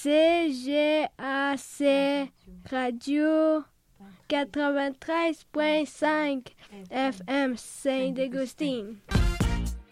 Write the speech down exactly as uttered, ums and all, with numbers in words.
C G A C Radio quatre-vingt-treize point cinq F M Saint-Augustin.